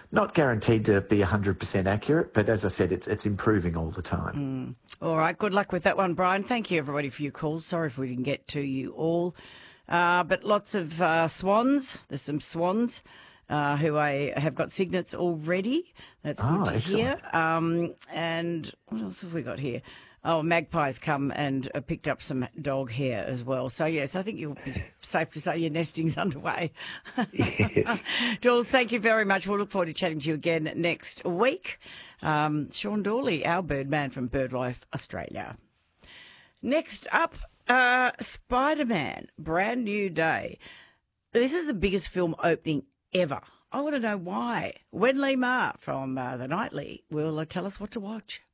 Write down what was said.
Not guaranteed to be 100% accurate, but as I said, it's improving all the time. All right, good luck with that one, Brian. Thank you, everybody, for your calls. Sorry if we didn't get to you all. But lots of swans. There's some swans who I have got signets already. That's good to hear. And what else have we got here? Oh, magpies come and picked up some dog hair as well. So, yes, I think you'll be safe to say your nesting's underway. Yes. Jules, thank you very much. We'll look forward to chatting to you again next week. Sean Dawley, our birdman from BirdLife Australia. Next up, Spider-Man, brand new day. This is the biggest film opening ever. I want to know why. Wen Lee Ma from The Nightly will tell us what to watch.